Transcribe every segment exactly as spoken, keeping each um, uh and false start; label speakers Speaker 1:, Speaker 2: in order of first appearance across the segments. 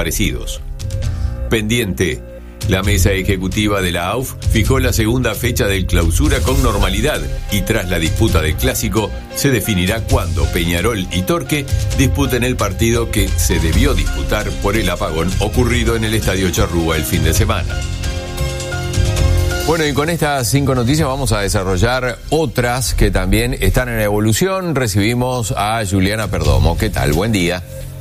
Speaker 1: desaparecidos. Pendiente. La mesa ejecutiva de la A U F fijó la segunda fecha del clausura con normalidad y tras la disputa del clásico se definirá cuándo Peñarol y Torque disputen el partido que se debió disputar por el apagón ocurrido en el Estadio Charrúa el fin de semana. Bueno, y con estas cinco noticias vamos a desarrollar otras que también están en evolución. Recibimos a Juliana Perdomo. ¿Qué tal? Buen día.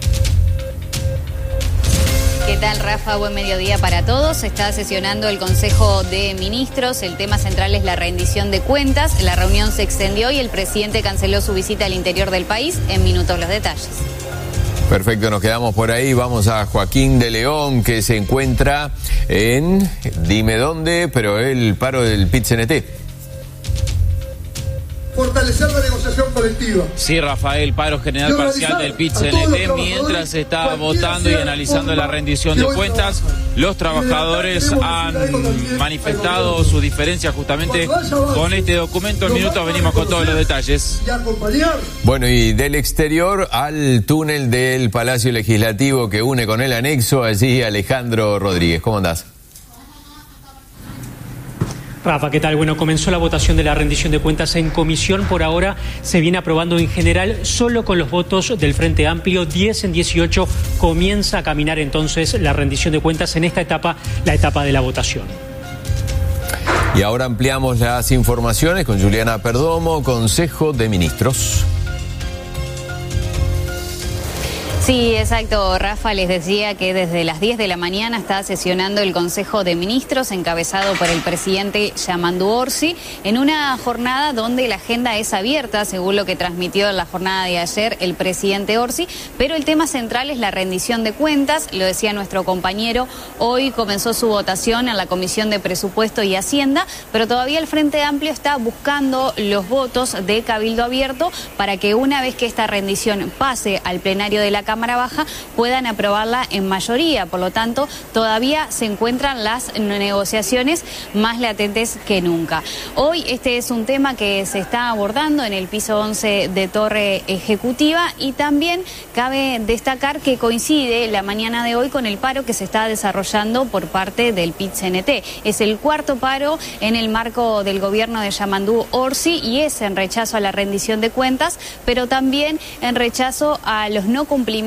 Speaker 2: ¿Qué tal, Rafa? Buen mediodía para todos. Está sesionando el Consejo de Ministros. El tema central es la rendición de cuentas. La reunión se extendió y el presidente canceló su visita al interior del país. En minutos los detalles.
Speaker 1: Perfecto, nos quedamos por ahí. Vamos a Joaquín de León, que se encuentra en, dime dónde, pero el paro del P I T C N T.
Speaker 3: Fortalecer la negociación colectiva.
Speaker 4: Sí, Rafael, paro general parcial del P I T C N T. Mientras se está votando y analizando la rendición de cuentas, los trabajadores han manifestado su diferencia justamente con este documento. En minutos venimos con todos los detalles.
Speaker 1: Bueno, y del exterior al túnel del Palacio Legislativo que une con el anexo, allí Alejandro Rodríguez. ¿Cómo andás?
Speaker 5: Rafa, ¿qué tal? Bueno, comenzó la votación de la rendición de cuentas en comisión. Por ahora se viene aprobando en general solo con los votos del Frente Amplio. diez en dieciocho comienza a caminar entonces la rendición de cuentas en esta etapa, la etapa de la votación.
Speaker 1: Y ahora ampliamos las informaciones con Juliana Perdomo, Consejo de Ministros.
Speaker 2: Sí, exacto, Rafa, les decía que desde las diez de la mañana está sesionando el Consejo de Ministros encabezado por el presidente Yamandu Orsi en una jornada donde la agenda es abierta, según lo que transmitió en la jornada de ayer el presidente Orsi, pero el tema central es la rendición de cuentas, lo decía nuestro compañero, hoy comenzó su votación en la Comisión de Presupuesto y Hacienda, pero todavía el Frente Amplio está buscando los votos de Cabildo Abierto para que una vez que esta rendición pase al plenario de la Cámara Cámara Baja puedan aprobarla en mayoría. Por lo tanto, todavía se encuentran las negociaciones más latentes que nunca. Hoy este es un tema que se está abordando en el piso once de Torre Ejecutiva y también cabe destacar que coincide la mañana de hoy con el paro que se está desarrollando por parte del P I T C N T. Es el cuarto paro en el marco del gobierno de Yamandu Orsi y es en rechazo a la rendición de cuentas, pero también en rechazo a los no cumplimientos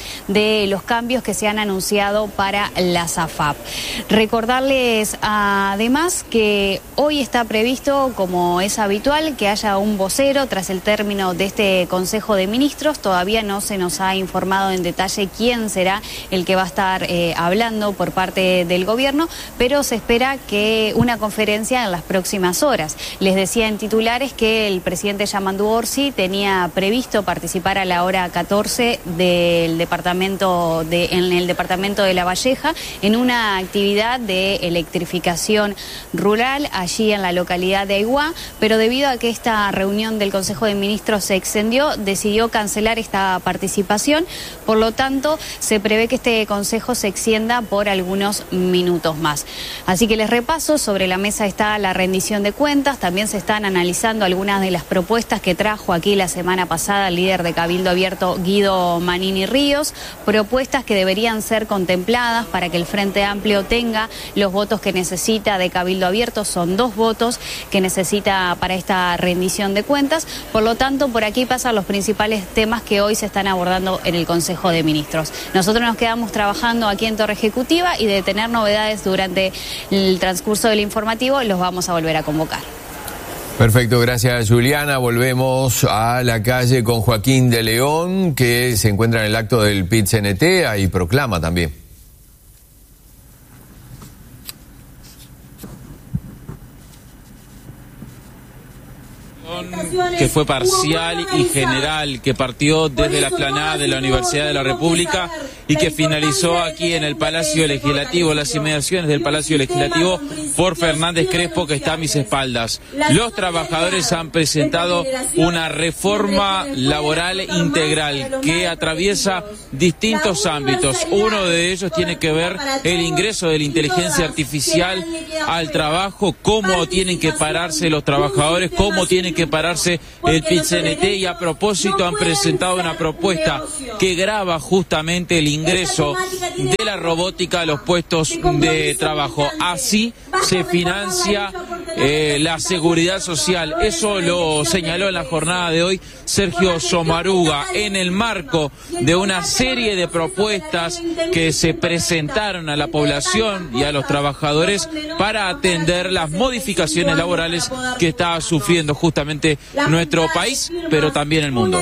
Speaker 2: de los cambios que se han anunciado para la S A F A P. Recordarles además que hoy está previsto, como es habitual, que haya un vocero tras el término de este Consejo de Ministros. Todavía no se nos ha informado en detalle quién será el que va a estar eh, hablando por parte del gobierno, pero se espera que una conferencia en las próximas horas. Les decía en titulares que el presidente Yamandu Orsi tenía previsto participar a la hora catorce de El departamento de, en el departamento de La Valleja en una actividad de electrificación rural allí en la localidad de Aiguá, pero debido a que esta reunión del Consejo de Ministros se extendió, decidió cancelar esta participación, por lo tanto se prevé que este consejo se extienda por algunos minutos más. Así que les repaso, sobre la mesa está la rendición de cuentas, también se están analizando algunas de las propuestas que trajo aquí la semana pasada el líder de Cabildo Abierto, Guido Manini Ríos, propuestas que deberían ser contempladas para que el Frente Amplio tenga los votos que necesita de Cabildo Abierto. Son dos votos que necesita para esta rendición de cuentas. Por lo tanto, por aquí pasan los principales temas que hoy se están abordando en el Consejo de Ministros. Nosotros nos quedamos trabajando aquí en Torre Ejecutiva y de tener novedades durante el transcurso del informativo los vamos a volver a convocar.
Speaker 1: Perfecto, gracias Juliana. Volvemos a la calle con Joaquín de León, que se encuentra en el acto del P I T C N T, ahí proclama también.
Speaker 4: Que fue parcial y general, que partió desde la explanada de la Universidad de la República y que finalizó aquí en el Palacio Legislativo, las inmediaciones del Palacio Legislativo, por Fernández Crespo, que está a mis espaldas. Los trabajadores han presentado una reforma laboral integral que atraviesa distintos ámbitos. Uno de ellos tiene que ver el ingreso de la inteligencia artificial al trabajo, cómo tienen que pararse los trabajadores, cómo tienen que separarse el P I T C N T y a propósito han presentado una propuesta que grava justamente el ingreso de la robótica a los puestos de trabajo. Así se financia eh, la seguridad social. Eso lo señaló en la jornada de hoy Sergio Sommaruga en el marco de una serie de propuestas que se presentaron a la población y a los trabajadores para atender las modificaciones laborales que está sufriendo justamente nuestro país, pero también el mundo.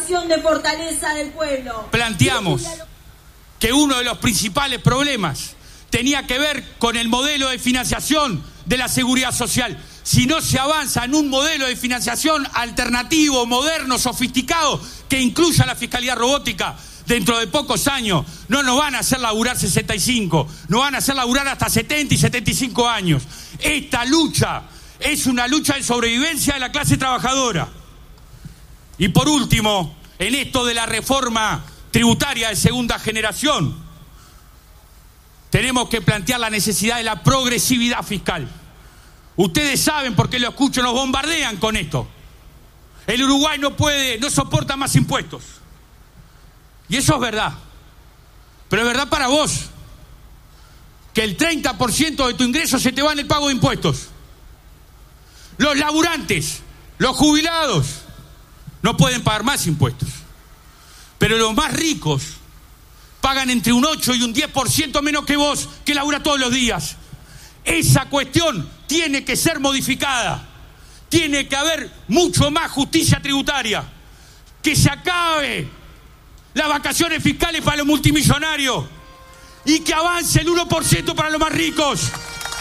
Speaker 6: Planteamos que uno de los principales problemas tenía que ver con el modelo de financiación de la seguridad social. Si no se avanza en un modelo de financiación alternativo, moderno, sofisticado, que incluya la fiscalía robótica, dentro de pocos años no nos van a hacer laburar sesenta y cinco, nos van a hacer laburar hasta setenta y setenta y cinco años. Esta lucha es una lucha de sobrevivencia de la clase trabajadora. Y por último, en esto de la reforma tributaria de segunda generación, tenemos que plantear la necesidad de la progresividad fiscal. Ustedes saben, porque lo escucho, nos bombardean con esto. El Uruguay no puede, no soporta más impuestos. Y eso es verdad. Pero es verdad para vos, que el treinta por ciento de tu ingreso se te va en el pago de impuestos. Los laburantes, los jubilados, no pueden pagar más impuestos. Pero los más ricos pagan entre un ocho y un diez por ciento menos que vos, que labura todos los días. Esa cuestión tiene que ser modificada. Tiene que haber mucho más justicia tributaria. Que se acabe las vacaciones fiscales para los multimillonarios y que avance el uno por ciento para los más ricos.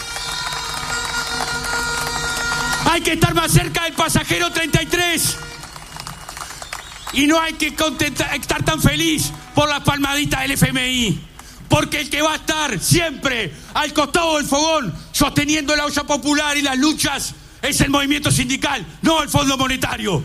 Speaker 6: Hay que estar más cerca del pasajero treinta y tres y no hay que contentar, estar tan feliz por las palmaditas del F M I, porque el que va a estar siempre al costado del fogón sosteniendo la olla popular y las luchas es el movimiento sindical, no el Fondo Monetario.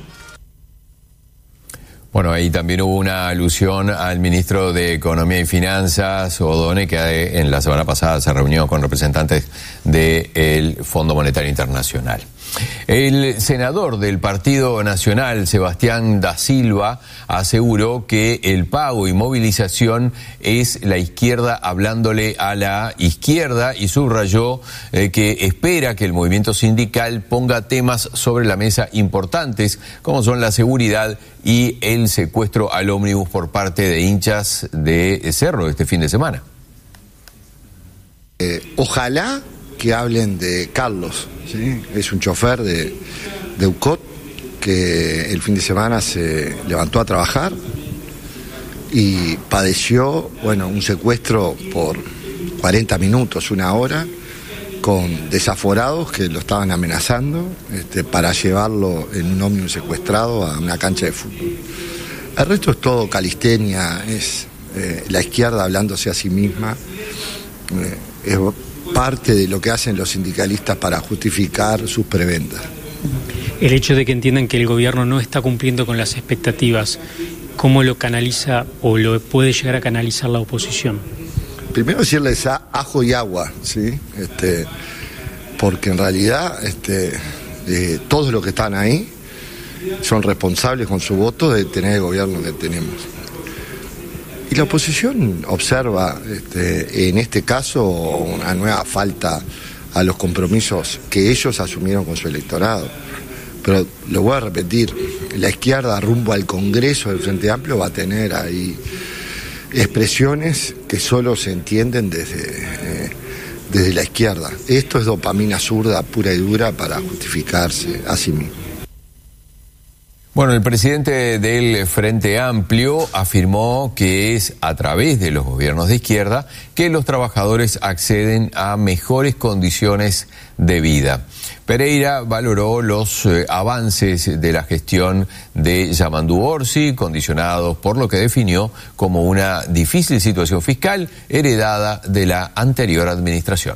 Speaker 1: Bueno, ahí también hubo una alusión al ministro de Economía y Finanzas, Odone, que en la semana pasada se reunió con representantes del Fondo Monetario Internacional. El senador del Partido Nacional, Sebastián da Silva, aseguró que el pago y movilización es la izquierda hablándole a la izquierda y subrayó eh, que espera que el movimiento sindical ponga temas sobre la mesa importantes como son la seguridad y el secuestro al ómnibus por parte de hinchas de Cerro este fin de semana.
Speaker 7: Eh, ojalá que hablen de Carlos, ¿sí? Es un chofer de, de U C O T que el fin de semana se levantó a trabajar y padeció, bueno, un secuestro por cuarenta minutos, una hora, con desaforados que lo estaban amenazando este, para llevarlo en un ómnibus secuestrado a una cancha de fútbol. El resto es todo calistenia, es eh, la izquierda hablándose a sí misma, eh, es parte de lo que hacen los sindicalistas para justificar sus prebendas.
Speaker 5: El hecho de que entiendan que el gobierno no está cumpliendo con las expectativas, ¿cómo lo canaliza o lo puede llegar a canalizar la oposición?
Speaker 7: Primero decirles a ajo y agua, ¿sí? Este, porque en realidad este, eh, todos los que están ahí son responsables con su voto de tener el gobierno que tenemos. Y la oposición observa este, en este caso una nueva falta a los compromisos que ellos asumieron con su electorado. Pero lo voy a repetir, la izquierda rumbo al Congreso del Frente Amplio va a tener ahí expresiones que solo se entienden desde, eh, desde la izquierda. Esto es dopamina zurda pura y dura para justificarse a sí mismo.
Speaker 1: Bueno, el presidente del Frente Amplio afirmó que es a través de los gobiernos de izquierda que los trabajadores acceden a mejores condiciones de vida. Pereira valoró los eh, avances de la gestión de Yamandu Orsi, condicionados por lo que definió como una difícil situación fiscal heredada de la anterior administración.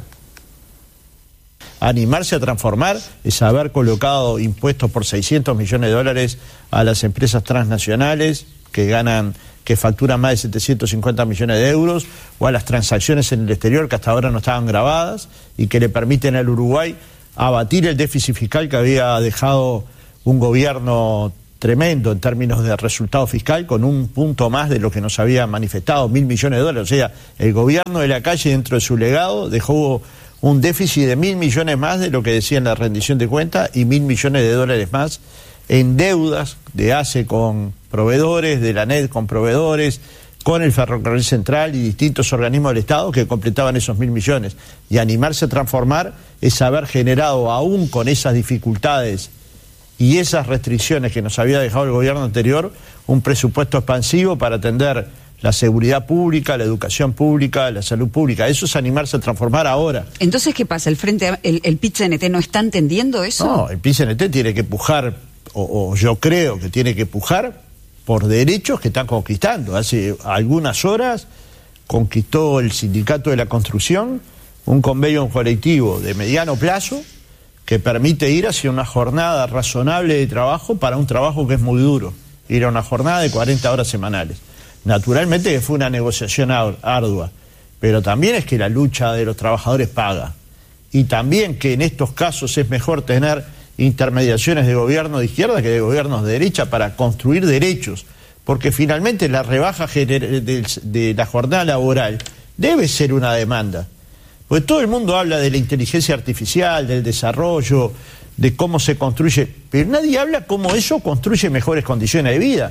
Speaker 8: Animarse a transformar es haber colocado impuestos por seiscientos millones de dólares a las empresas transnacionales que ganan, que facturan más de setecientos cincuenta millones de euros, o a las transacciones en el exterior que hasta ahora no estaban grabadas y que le permiten al Uruguay abatir el déficit fiscal que había dejado un gobierno tremendo en términos de resultado fiscal, con un punto más de lo que nos había manifestado, mil millones de dólares. O sea, el gobierno de la calle, dentro de su legado, dejó un déficit de mil millones más de lo que decía en la rendición de cuentas y mil millones de dólares más en deudas de A C E con proveedores, de la N E D con proveedores, con el Ferrocarril Central y distintos organismos del Estado que completaban esos mil millones. Y animarse a transformar es haber generado, aún con esas dificultades y esas restricciones que nos había dejado el gobierno anterior, un presupuesto expansivo para atender la seguridad pública, la educación pública, la salud pública. Eso es animarse a transformar ahora.
Speaker 9: Entonces, ¿qué pasa? ¿El frente, el, el P I T C N T no está entendiendo eso?
Speaker 8: No, el P I T C N T tiene que pujar, o, o yo creo que tiene que pujar por derechos que están conquistando. Hace algunas horas conquistó el Sindicato de la Construcción un convenio colectivo de mediano plazo que permite ir hacia una jornada razonable de trabajo para un trabajo que es muy duro, ir a una jornada de cuarenta horas semanales. Naturalmente que fue una negociación ardua, pero también es que la lucha de los trabajadores paga. Y también que en estos casos es mejor tener intermediaciones de gobierno de izquierda que de gobiernos de derecha para construir derechos, porque finalmente la rebaja de la jornada laboral debe ser una demanda. Porque todo el mundo habla de la inteligencia artificial, del desarrollo, de cómo se construye, pero nadie habla cómo eso construye mejores condiciones de vida.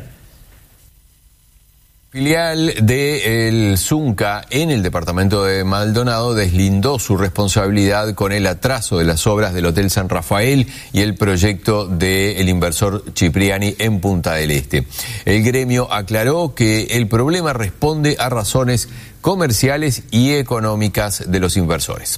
Speaker 1: Filial del Zunca en el departamento de Maldonado deslindó su responsabilidad con el atraso de las obras del Hotel San Rafael y el proyecto del inversor Cipriani en Punta del Este. El gremio aclaró que el problema responde a razones comerciales y económicas de los inversores.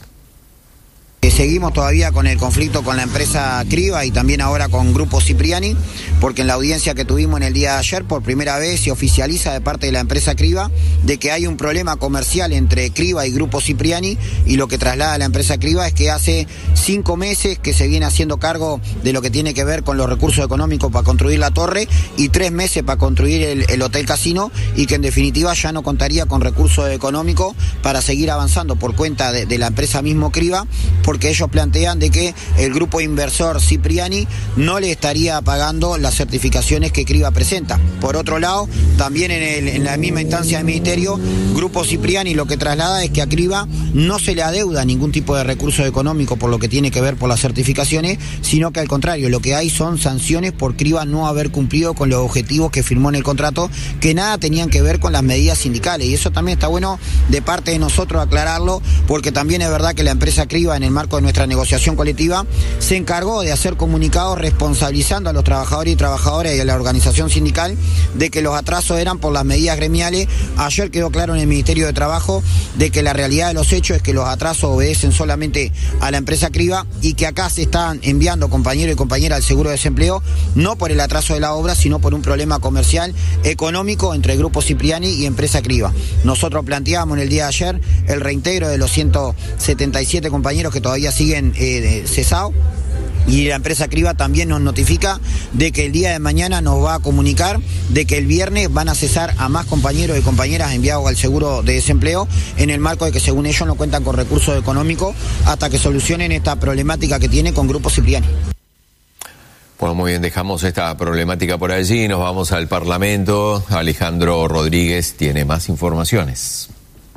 Speaker 10: Seguimos todavía con el conflicto con la empresa Criba y también ahora con Grupo Cipriani, porque en la audiencia que tuvimos en el día de ayer, por primera vez se oficializa de parte de la empresa Criba de que hay un problema comercial entre Criba y Grupo Cipriani, y lo que traslada la empresa Criba es que hace cinco meses que se viene haciendo cargo de lo que tiene que ver con los recursos económicos para construir la torre y tres meses para construir el, el Hotel Casino, y que en definitiva ya no contaría con recursos económicos para seguir avanzando por cuenta de, de la empresa mismo Criba, porque ellos plantean de que el grupo inversor Cipriani no le estaría pagando las certificaciones que Criba presenta. Por otro lado, también en, el, en la misma instancia del Ministerio, Grupo Cipriani lo que traslada es que a Criba no se le adeuda ningún tipo de recurso económico por lo que tiene que ver por las certificaciones, sino que al contrario, lo que hay son sanciones por Criba no haber cumplido con los objetivos que firmó en el contrato, que nada tenían que ver con las medidas sindicales. Y eso también está bueno de parte de nosotros aclararlo, porque también es verdad que la empresa Criba, en el marco de nuestra negociación colectiva, se encargó de hacer comunicados responsabilizando a los trabajadores y trabajadoras y a la organización sindical de que los atrasos eran por las medidas gremiales. Ayer quedó claro en el Ministerio de Trabajo de que la realidad de los hechos es que los atrasos obedecen solamente a la empresa Criba y que acá se están enviando compañeros y compañeras al seguro de desempleo no por el atraso de la obra, sino por un problema comercial económico entre el Grupo Cipriani y empresa Criba. Nosotros planteábamos en el día de ayer el reintegro de los ciento setenta y siete compañeros que todavía siguen eh, cesados, y la empresa Criba también nos notifica de que el día de mañana nos va a comunicar de que el viernes van a cesar a más compañeros y compañeras enviados al seguro de desempleo, en el marco de que según ellos no cuentan con recursos económicos hasta que solucionen esta problemática que tiene con Grupo Cipriani.
Speaker 1: Bueno, muy bien, dejamos esta problemática por allí y nos vamos al Parlamento. Alejandro Rodríguez tiene más informaciones.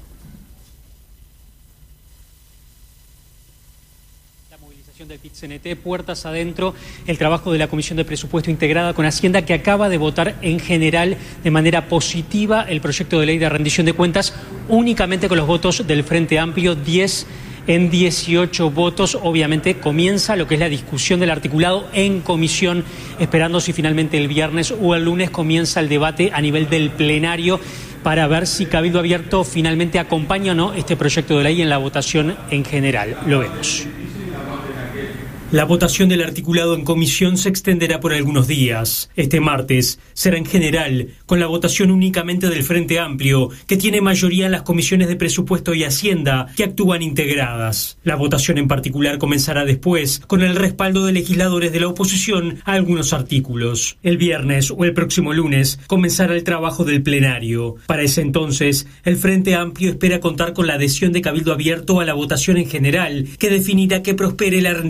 Speaker 5: Del P I T C N T, puertas adentro, el trabajo de la Comisión de Presupuesto integrada con Hacienda, que acaba de votar en general de manera positiva el proyecto de ley de rendición de cuentas, únicamente con los votos del Frente Amplio, diez en dieciocho votos. Obviamente comienza lo que es la discusión del articulado en comisión, esperando si finalmente el viernes o el lunes comienza el debate a nivel del plenario para ver si Cabildo Abierto finalmente acompaña o no este proyecto de ley en la votación en general. Lo vemos. La votación del articulado en comisión se extenderá por algunos días. Este martes será en general, con la votación únicamente del Frente Amplio, que tiene mayoría en las comisiones de Presupuesto y Hacienda, que actúan integradas. La votación en particular comenzará después, con el respaldo de legisladores de la oposición a algunos artículos. El viernes o el próximo lunes comenzará el trabajo del plenario. Para ese entonces, el Frente Amplio espera contar con la adhesión de Cabildo Abierto a la votación en general, que definirá que prospere la rendición de cuentas.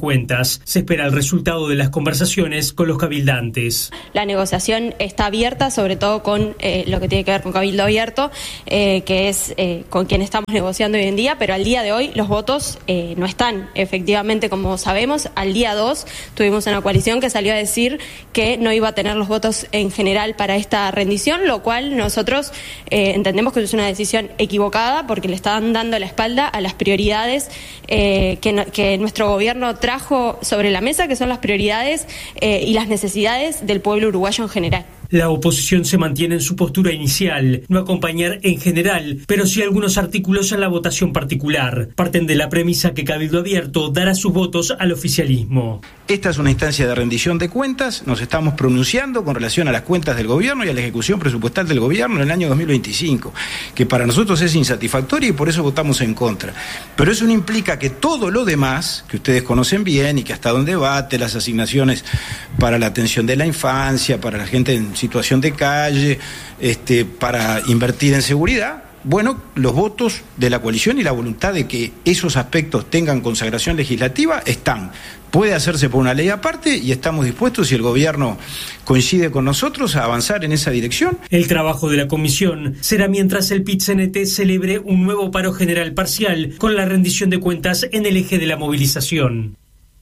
Speaker 5: cuentas. Se espera el resultado de las conversaciones con los cabildantes.
Speaker 11: La negociación está abierta, sobre todo con eh, lo que tiene que ver con Cabildo Abierto, eh, que es eh, con quien estamos negociando hoy en día, pero al día de hoy los votos eh, no están. Efectivamente, como sabemos, al día dos tuvimos una coalición que salió a decir que no iba a tener los votos en general para esta rendición, lo cual nosotros eh, entendemos que es una decisión equivocada porque le están dando la espalda a las prioridades eh, que, no, que nuestro gobierno trajo sobre la mesa, que son las prioridades eh, y las necesidades del pueblo uruguayo en general.
Speaker 5: La oposición se mantiene en su postura inicial, no acompañar en general, pero sí algunos artículos en la votación particular. Parten de la premisa que Cabildo Abierto dará sus votos al oficialismo.
Speaker 12: Esta es una instancia de rendición de cuentas, nos estamos pronunciando con relación a las cuentas del gobierno y a la ejecución presupuestal del gobierno en el año dos mil veinticinco, que para nosotros es insatisfactoria y por eso votamos en contra. Pero eso no implica que todo lo demás, que ustedes conocen bien y que ha estado en debate, las asignaciones para la atención de la infancia, para la gente en situación de calle, este, para invertir en seguridad, bueno, los votos de la coalición y la voluntad de que esos aspectos tengan consagración legislativa están. Puede hacerse por una ley aparte y estamos dispuestos, si el gobierno coincide con nosotros, a avanzar en esa dirección.
Speaker 5: El trabajo de la comisión será mientras el P I T C N T celebre un nuevo paro general parcial con la rendición de cuentas en el eje de la movilización.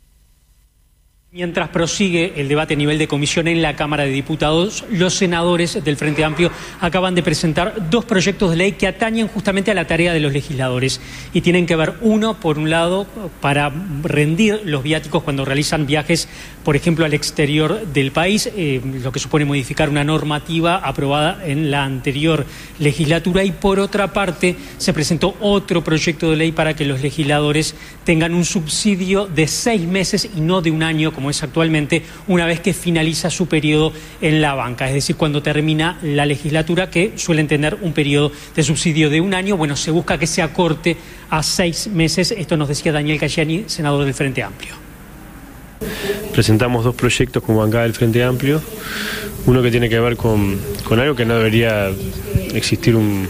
Speaker 5: Mientras prosigue el debate a nivel de comisión en la Cámara de Diputados, los senadores del Frente Amplio acaban de presentar dos proyectos de ley que atañen justamente a la tarea de los legisladores y tienen que ver, uno, por un lado, para rendir los viáticos cuando realizan viajes, por ejemplo, al exterior del país, eh, lo que supone modificar una normativa aprobada en la anterior legislatura, y por otra parte se presentó otro proyecto de ley para que los legisladores tengan un subsidio de seis meses y no de un año, como es actualmente, una vez que finaliza su periodo en la banca, es decir, cuando termina la legislatura, que suelen tener un periodo de subsidio de un año. Bueno, se busca que se acorte a seis meses. Esto nos decía Daniel Cayani, senador del Frente Amplio.
Speaker 13: Presentamos dos proyectos como bancada del Frente Amplio, uno que tiene que ver con, con algo que no debería existir un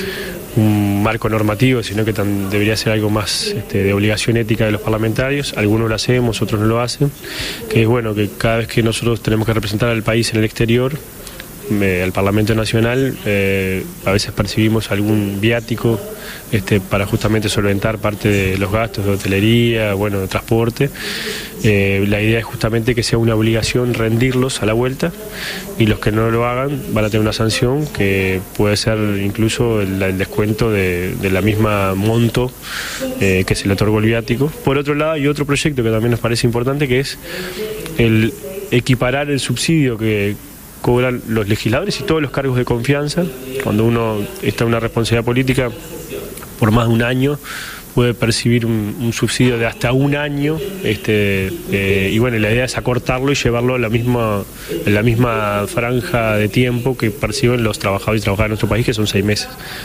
Speaker 13: un marco normativo, sino que tan, debería ser algo más este, de obligación ética de los parlamentarios. Algunos lo hacemos, otros no lo hacen, que es bueno que cada vez que nosotros tenemos que representar al país en el exterior, eh, al Parlamento Nacional, eh, a veces percibimos algún viático este, para justamente solventar parte de los gastos de hotelería, bueno, de transporte. Eh, la idea es justamente que sea una obligación rendirlos a la vuelta, y los que no lo hagan van a tener una sanción que puede ser incluso el, el descuento de, de la misma monto eh, que se le otorgó el viático. Por otro lado, hay otro proyecto que también nos parece importante, que es el equiparar el subsidio que cobran los legisladores y todos los cargos de confianza. Cuando uno está en una responsabilidad política por más de un año, puede percibir un, un subsidio de hasta un año, este, eh, y bueno, la idea es acortarlo y llevarlo a la misma, a la misma franja de tiempo que perciben los trabajadores y trabajadoras de nuestro país, que son seis meses.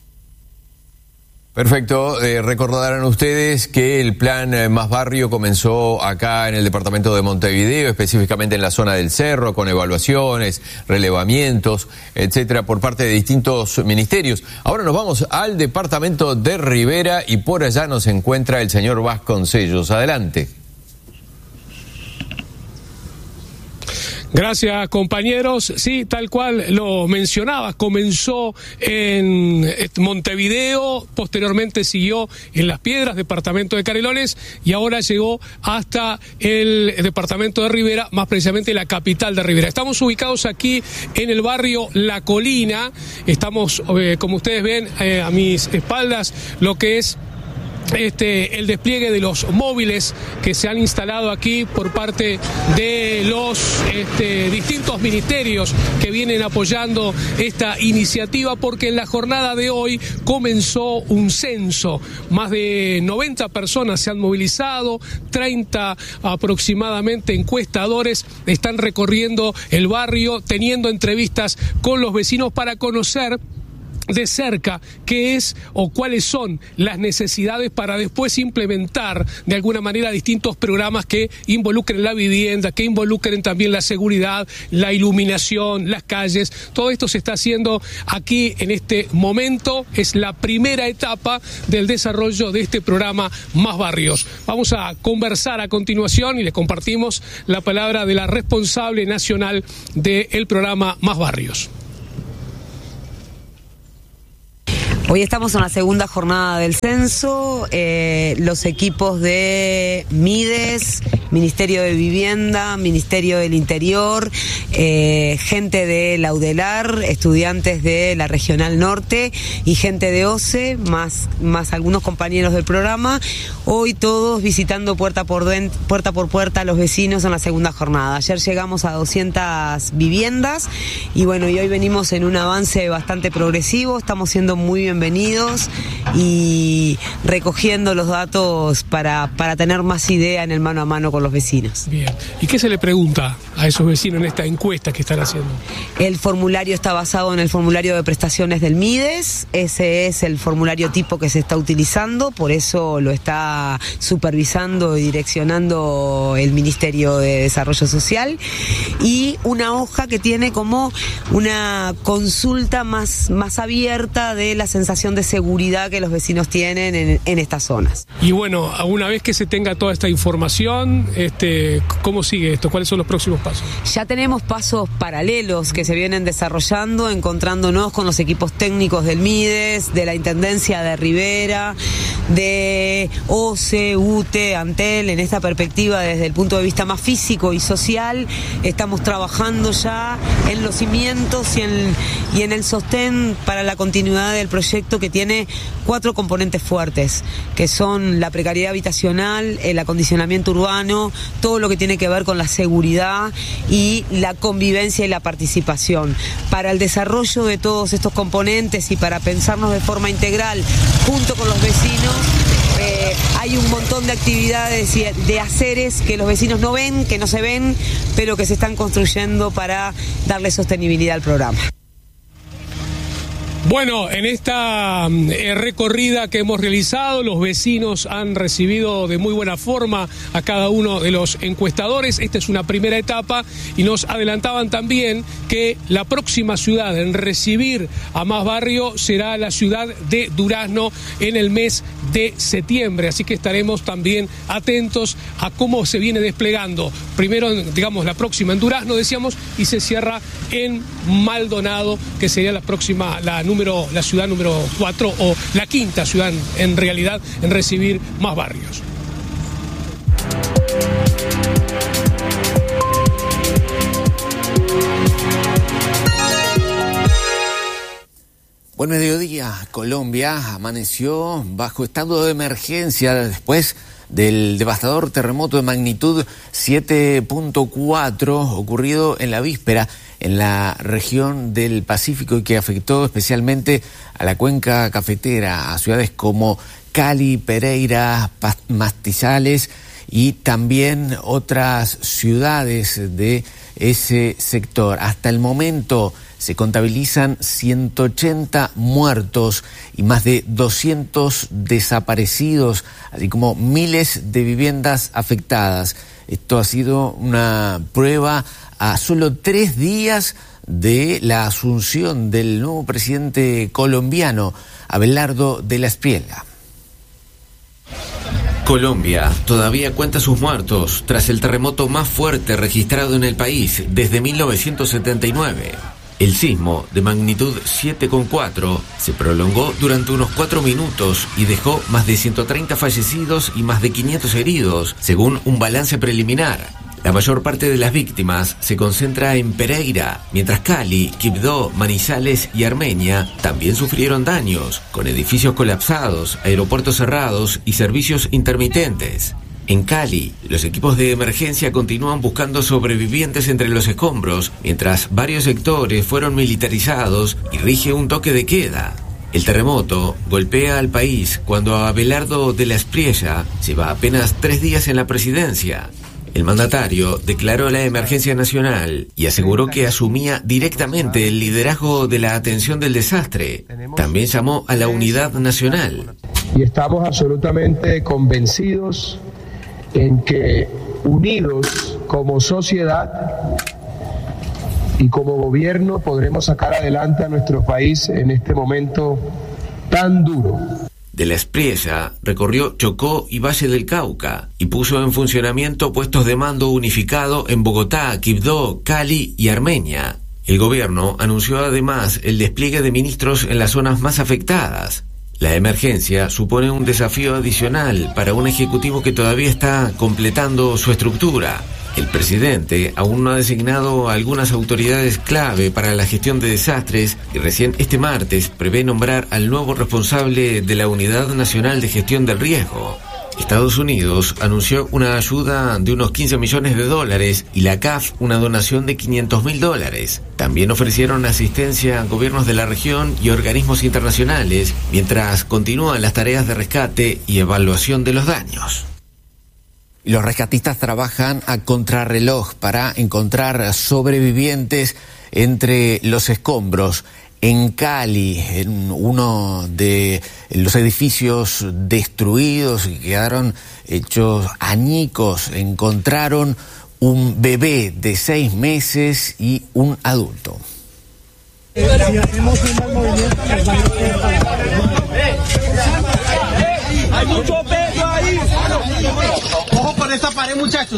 Speaker 1: Perfecto, eh, recordarán ustedes que el plan eh, Más Barrio comenzó acá en el departamento de Montevideo, específicamente en la zona del Cerro, con evaluaciones, relevamientos, etcétera, por parte de distintos ministerios. Ahora nos vamos al departamento de Rivera y por allá nos encuentra el señor Vasconcellos. Adelante.
Speaker 14: Gracias, compañeros. Sí, tal cual lo mencionabas, comenzó en Montevideo, posteriormente siguió en Las Piedras, departamento de Canelones, y ahora llegó hasta el departamento de Rivera, más precisamente la capital de Rivera. Estamos ubicados aquí en el barrio La Colina. Estamos, eh, como ustedes ven, eh, a mis espaldas, lo que es Este, el despliegue de los móviles que se han instalado aquí por parte de los este, distintos ministerios que vienen apoyando esta iniciativa, porque en la jornada de hoy comenzó un censo. Más de noventa personas se han movilizado, treinta aproximadamente encuestadores están recorriendo el barrio, teniendo entrevistas con los vecinos para conocer de cerca qué es o cuáles son las necesidades para después implementar de alguna manera distintos programas que involucren la vivienda, que involucren también la seguridad, la iluminación, las calles. Todo esto se está haciendo aquí en este momento. Es la primera etapa del desarrollo de este programa Más Barrios. Vamos a conversar a continuación y les compartimos la palabra de la responsable nacional del programa Más Barrios.
Speaker 15: Hoy estamos en la segunda jornada del censo. Eh, los equipos de Mides, Ministerio de Vivienda, Ministerio del Interior, eh, gente de la UDELAR, estudiantes de la Regional Norte y gente de O C E, más, más algunos compañeros del programa. Hoy todos visitando puerta por, dent- puerta por puerta a los vecinos en la segunda jornada. Ayer llegamos a doscientas viviendas y bueno, y hoy venimos en un avance bastante progresivo. Estamos siendo muy bienvenidos y recogiendo los datos para, para tener más idea en el mano a mano con los vecinos.
Speaker 14: Bien. ¿Y qué se le pregunta a esos vecinos en esta encuesta que están haciendo?
Speaker 15: El formulario está basado en el formulario de prestaciones del Mides. Ese es el formulario tipo que se está utilizando, por eso lo está supervisando y direccionando el Ministerio de Desarrollo Social. Y una hoja que tiene como una consulta más, más abierta de la sensación de seguridad que los vecinos tienen en, en estas zonas.
Speaker 14: Y bueno, una vez que se tenga toda esta información, este, ¿cómo sigue esto? ¿Cuáles son los próximos pasos?
Speaker 15: Ya tenemos pasos paralelos que se vienen desarrollando, encontrándonos con los equipos técnicos del Mides, de la Intendencia de Rivera, de O C E, U T E, Antel. En esta perspectiva, desde el punto de vista más físico y social, estamos trabajando ya en los cimientos y en, y en el sostén para la continuidad del proyecto, que tiene cuatro componentes fuertes, que son la precariedad habitacional, el acondicionamiento urbano, todo lo que tiene que ver con la seguridad y la convivencia y la participación. Para el desarrollo de todos estos componentes y para pensarnos de forma integral junto con los vecinos, eh, hay un montón de actividades y de haceres que los vecinos no ven, que no se ven, pero que se están construyendo para darle sostenibilidad al programa.
Speaker 14: Bueno, en esta eh, recorrida que hemos realizado, los vecinos han recibido de muy buena forma a cada uno de los encuestadores. Esta es una primera etapa y nos adelantaban también que la próxima ciudad en recibir a Más Barrio será la ciudad de Durazno en el mes de septiembre. Así que estaremos también atentos a cómo se viene desplegando. Primero, digamos, la próxima en Durazno, decíamos, y se cierra en Maldonado, que sería la próxima, la número Número, la ciudad número cuatro o la quinta ciudad en realidad en recibir Más Barrios.
Speaker 16: Buen mediodía. Colombia amaneció bajo estado de emergencia después del devastador terremoto de magnitud siete punto cuatro ocurrido en la víspera en la región del Pacífico y que afectó especialmente a la cuenca cafetera, a ciudades como Cali, Pereira, Mastizales y también otras ciudades de ese sector. Hasta el momento se contabilizan ciento ochenta muertos y más de doscientos desaparecidos, así como miles de viviendas afectadas. Esto ha sido una prueba a solo tres días de la asunción del nuevo presidente colombiano, Abelardo de la Espriella.
Speaker 1: Colombia todavía cuenta sus muertos tras el terremoto más fuerte registrado en el país desde mil novecientos setenta y nueve. El sismo, de magnitud siete coma cuatro, se prolongó durante unos cuatro minutos y dejó más de ciento treinta fallecidos y más de quinientos heridos, según un balance preliminar. La mayor parte de las víctimas se concentra en Pereira, mientras Cali, Quibdó, Manizales y Armenia también sufrieron daños, con edificios colapsados, aeropuertos cerrados y servicios intermitentes. En Cali, los equipos de emergencia continúan buscando sobrevivientes entre los escombros, mientras varios sectores fueron militarizados y rige un toque de queda. El terremoto golpea al país cuando Abelardo de la Espriella lleva apenas tres días en la presidencia.
Speaker 16: El mandatario declaró la emergencia nacional y aseguró que asumía directamente el liderazgo de la atención del desastre. También llamó a la unidad nacional.
Speaker 17: Y estamos absolutamente convencidos en que unidos como sociedad y como gobierno podremos sacar adelante a nuestro país en este momento tan duro.
Speaker 16: De la Espriella recorrió Chocó y Valle del Cauca y puso en funcionamiento puestos de mando unificado en Bogotá, Quibdó, Cali y Armenia. El gobierno anunció además el despliegue de ministros en las zonas más afectadas. La emergencia supone un desafío adicional para un ejecutivo que todavía está completando su estructura. El presidente aún no ha designado a algunas autoridades clave para la gestión de desastres y recién este martes prevé nombrar al nuevo responsable de la Unidad Nacional de Gestión del Riesgo. Estados Unidos anunció una ayuda de unos quince millones de dólares y la C A F una donación de quinientos mil dólares. También ofrecieron asistencia a gobiernos de la región y organismos internacionales mientras continúan las tareas de rescate y evaluación de los daños. Los rescatistas trabajan a contrarreloj para encontrar sobrevivientes entre los escombros. En Cali, en uno de los edificios destruidos y quedaron hechos añicos, encontraron un bebé de seis meses y un adulto.
Speaker 18: Hay mucho peso ahí. Ojo con esa pared, muchachos.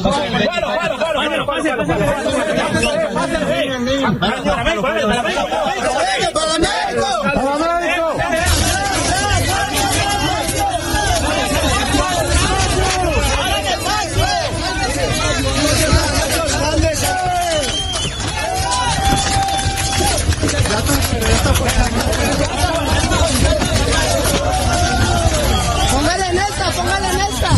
Speaker 18: Póngale en esta, póngale en esta.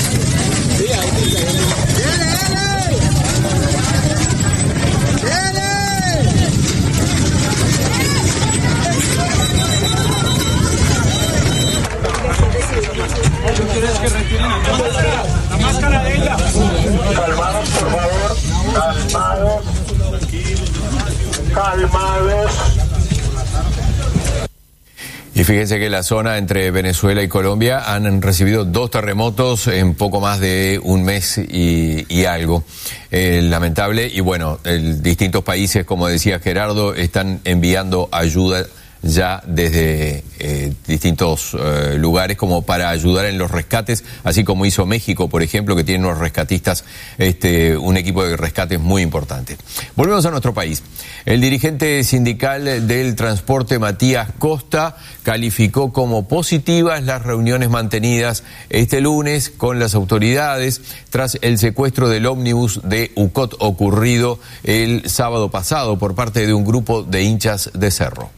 Speaker 18: La máscara de ella. Calmados, por favor. Calmados. Calmados.
Speaker 1: Y fíjense que la zona entre Venezuela y Colombia han recibido dos terremotos en poco más de un mes y, y algo. Eh, lamentable. Y bueno, el, distintos países, como decía Gerardo, están enviando ayuda ya desde eh, distintos eh, lugares como para ayudar en los rescates, así como hizo México, por ejemplo, que tiene unos rescatistas, este, un equipo de rescates muy importante. Volvemos a nuestro país. El dirigente sindical del transporte, Matías Costa, calificó como positivas las reuniones mantenidas este lunes con las autoridades tras el secuestro del ómnibus de U C O T ocurrido el sábado pasado por parte de un grupo de hinchas de Cerro.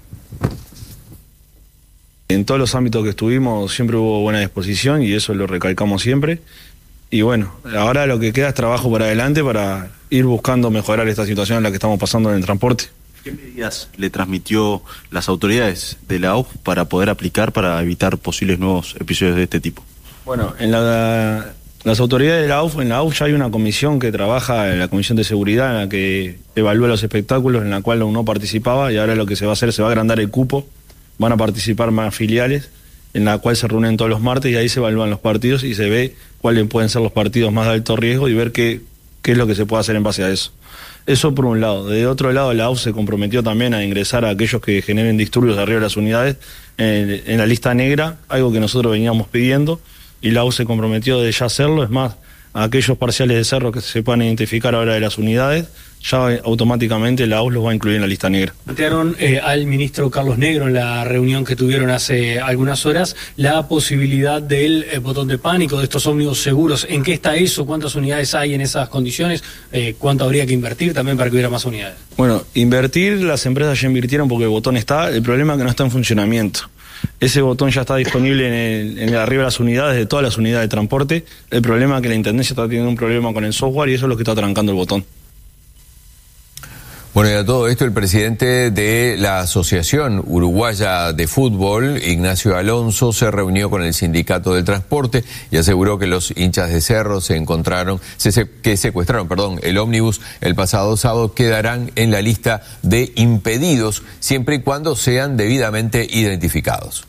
Speaker 19: En todos los ámbitos que estuvimos siempre hubo buena disposición y eso lo recalcamos siempre. Y bueno, ahora lo que queda es trabajo para adelante para ir buscando mejorar esta situación en la que estamos pasando en el transporte.
Speaker 20: ¿Qué medidas le transmitió las autoridades de la A U F para poder aplicar para evitar posibles nuevos episodios de este tipo?
Speaker 19: Bueno, en la, las autoridades de la A U F, en la A U F ya hay una comisión que trabaja, en la Comisión de Seguridad, en la que evalúa los espectáculos, en la cual uno participaba, y ahora lo que se va a hacer, se va a agrandar el cupo. Van a participar más filiales, en la cual se reúnen todos los martes y ahí se evalúan los partidos y se ve cuáles pueden ser los partidos más de alto riesgo y ver qué, qué es lo que se puede hacer en base a eso. Eso por un lado. De otro lado, la A U F se comprometió también a ingresar a aquellos que generen disturbios arriba de las unidades en, en la lista negra, algo que nosotros veníamos pidiendo, y la A U F se comprometió de ya hacerlo. Es más, a aquellos parciales de cerro que se puedan identificar ahora de las unidades, ya automáticamente la A U F los va a incluir en la lista negra.
Speaker 5: Plantearon eh, al ministro Carlos Negro en la reunión que tuvieron hace algunas horas la posibilidad del eh, botón de pánico, de estos ómnibus seguros. ¿En qué está eso? ¿Cuántas unidades hay en esas condiciones? Eh, ¿Cuánto habría que invertir también para que hubiera más unidades?
Speaker 19: Bueno, invertir, las empresas ya invirtieron porque el botón está, el problema es que no está en funcionamiento. Ese botón ya está disponible en, el, en el arriba de las unidades, de todas las unidades de transporte. El problema es que la Intendencia está teniendo un problema con el software y eso es lo que está trancando el botón.
Speaker 1: Bueno, y a todo esto, el presidente de la Asociación Uruguaya de Fútbol, Ignacio Alonso, se reunió con el Sindicato del Transporte y aseguró que los hinchas de Cerro se encontraron, se, se, que secuestraron, perdón, el ómnibus el pasado sábado, quedarán en la lista de impedidos siempre y cuando sean debidamente identificados.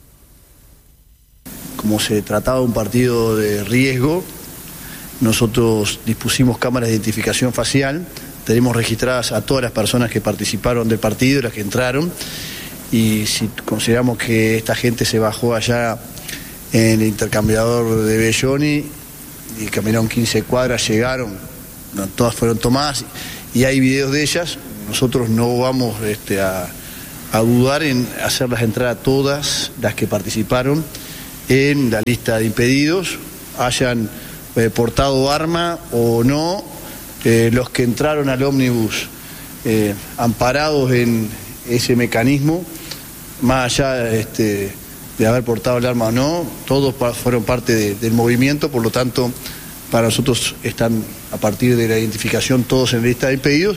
Speaker 21: Como se trataba de un partido de riesgo, nosotros dispusimos cámaras de identificación facial. Tenemos registradas a todas las personas que participaron del partido, las que entraron, y si consideramos que esta gente se bajó allá en el intercambiador de Belloni y caminaron quince cuadras, llegaron, no, todas fueron tomadas y hay videos de ellas, nosotros no vamos este, a, a dudar en hacerlas entrar a todas las que participaron en la lista de impedidos, hayan eh, portado arma o no. Eh, los que entraron al ómnibus eh, amparados en ese mecanismo, más allá este, de haber portado el arma o no, todos pa- fueron parte de, del movimiento, por lo tanto, para nosotros están, a partir de la identificación, todos en la lista de impedidos.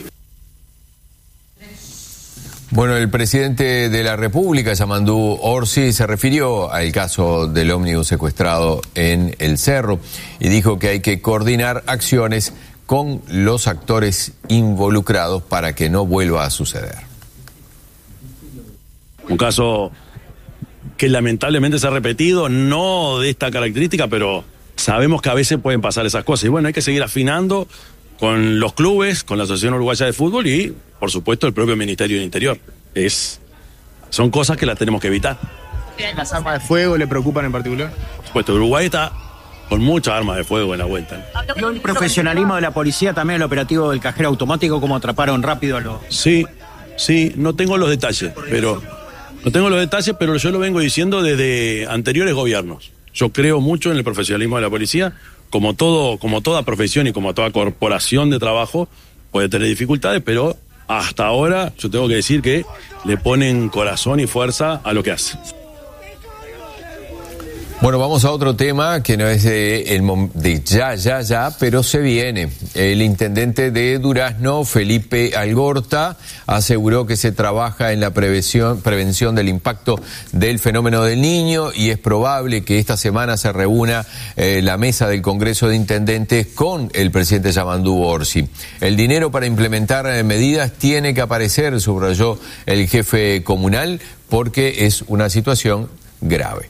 Speaker 1: Bueno, el presidente de la República, Yamandú Orsi, se refirió al caso del ómnibus secuestrado en el Cerro y dijo que hay que coordinar acciones con los actores involucrados para que no vuelva a suceder.
Speaker 22: Un caso que lamentablemente se ha repetido, no de esta característica, pero sabemos que a veces pueden pasar esas cosas. Y bueno, hay que seguir afinando con los clubes, con la Asociación Uruguaya de Fútbol y, por supuesto, el propio Ministerio del Interior. Es, son cosas que las tenemos que evitar.
Speaker 23: ¿Las armas de fuego le preocupan en particular?
Speaker 22: Por supuesto, Uruguay está con muchas armas de fuego en la vuelta.
Speaker 24: El profesionalismo de la policía, también el operativo del cajero automático, cómo atraparon rápido a los...
Speaker 22: Sí, sí, no tengo los detalles, pero no tengo los detalles, pero yo lo vengo diciendo desde anteriores gobiernos. Yo creo mucho en el profesionalismo de la policía, como todo, como toda profesión y como toda corporación de trabajo puede tener dificultades, pero hasta ahora yo tengo que decir que le ponen corazón y fuerza a lo que hace.
Speaker 1: Bueno, vamos a otro tema que no es de, el, de ya, ya, ya, pero se viene. El intendente de Durazno, Felipe Algorta, aseguró que se trabaja en la prevención, prevención del impacto del fenómeno del Niño y es probable que esta semana se reúna eh, la mesa del Congreso de Intendentes con el presidente Yamandú Orsi. El dinero para implementar eh, medidas tiene que aparecer, subrayó el jefe comunal, porque es una situación grave.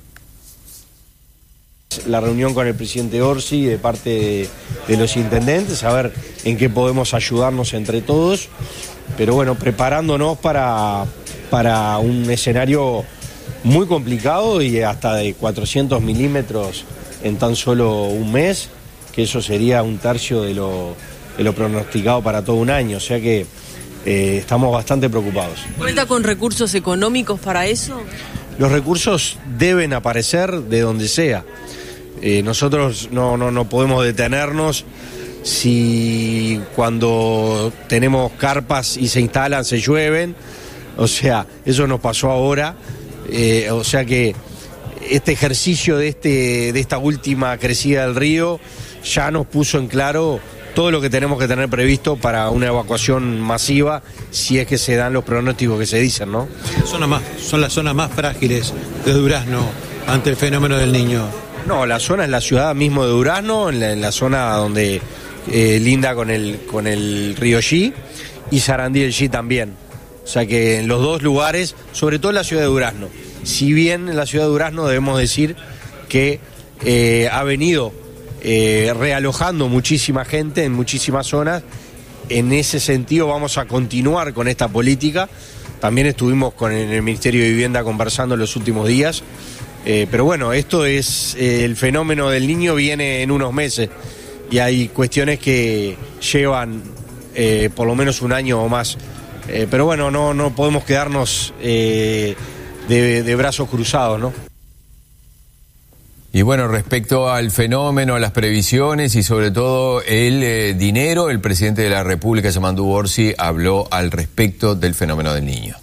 Speaker 25: La reunión con el presidente Orsi de parte de, de los intendentes, a ver en qué podemos ayudarnos entre todos, pero bueno, preparándonos para, para un escenario muy complicado y hasta de cuatrocientos milímetros en tan solo un mes, que eso sería un tercio de lo, de lo pronosticado para todo un año, o sea que eh, estamos bastante preocupados.
Speaker 26: ¿Cuenta con recursos económicos para eso?
Speaker 25: Los recursos deben aparecer de donde sea. Eh, nosotros no, no, no podemos detenernos si cuando tenemos carpas y se instalan se llueven, o sea, eso nos pasó ahora, eh, o sea que este ejercicio de, este, de esta última crecida del río ya nos puso en claro todo lo que tenemos que tener previsto para una evacuación masiva si es que se dan los pronósticos que se dicen, ¿no?
Speaker 23: Zona más, son las zonas más frágiles de Durazno ante el fenómeno del Niño.
Speaker 25: No, la zona es la ciudad mismo de Durazno, en la, en la zona donde eh, linda con el, con el río Xí y Sarandí del Xí también. O sea que en los dos lugares, sobre todo en la ciudad de Durazno. Si bien en la ciudad de Durazno debemos decir que eh, ha venido eh, realojando muchísima gente en muchísimas zonas, en ese sentido vamos a continuar con esta política. También estuvimos con el, el Ministerio de Vivienda conversando en los últimos días. Eh, pero bueno, esto es, eh, el fenómeno del Niño viene en unos meses y hay cuestiones que llevan eh, por lo menos un año o más. Eh, pero bueno, no, no podemos quedarnos eh, de, de brazos cruzados, ¿no?
Speaker 1: Y bueno, respecto al fenómeno, a las previsiones y sobre todo el eh, dinero, el presidente de la República, Yamandú Orsi, habló al respecto del fenómeno del Niño.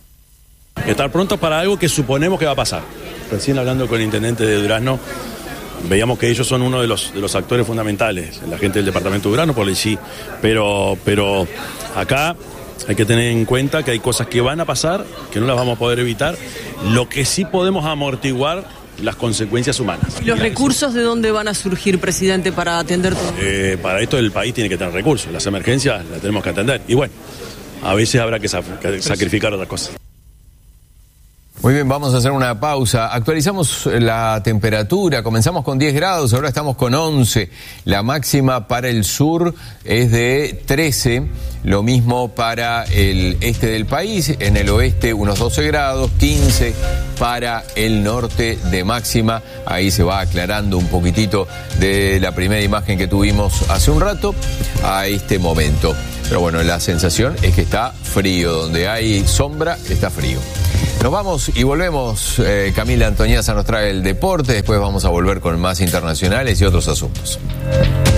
Speaker 22: Estar prontos para algo que suponemos que va a pasar. Recién hablando con el intendente de Durazno, veíamos que ellos son uno de los, de los actores fundamentales, la gente del departamento de Durazno, por el sí, pero, pero acá hay que tener en cuenta que hay cosas que van a pasar, que no las vamos a poder evitar, lo que sí podemos amortiguar las consecuencias humanas.
Speaker 26: ¿Y los recursos de dónde van a surgir, presidente, para atender todo?
Speaker 22: Eh, para esto el país tiene que tener recursos, las emergencias las tenemos que atender, y bueno, a veces habrá que, sa- que sacrificar otras cosas.
Speaker 1: Muy bien, vamos a hacer una pausa. Actualizamos la temperatura. Comenzamos con diez grados, ahora estamos con once. La máxima para el sur es de trece. Lo mismo para el este del país. En el oeste unos doce grados, quince para el norte de máxima. Ahí se va aclarando un poquitito de la primera imagen que tuvimos hace un rato a este momento. Pero bueno, la sensación es que está frío. Donde hay sombra, está frío. Nos vamos y volvemos. Eh, Camila Antoniazza nos trae el deporte. Después vamos a volver con más internacionales y otros asuntos.